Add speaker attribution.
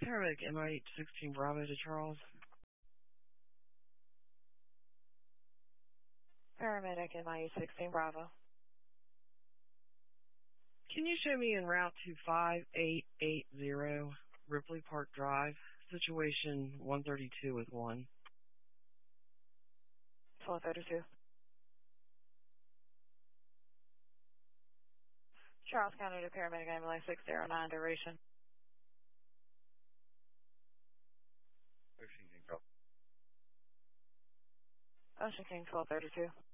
Speaker 1: Paramedic MI816 Bravo to Charles.
Speaker 2: Paramedic MI816 Bravo.
Speaker 1: Can you show me en route to 5880 Ripley Park Drive, situation 132 with 1?
Speaker 2: 1232. Charles County to Paramedic Ambulance 609 duration.
Speaker 3: Ocean King,
Speaker 2: Ocean King 1232.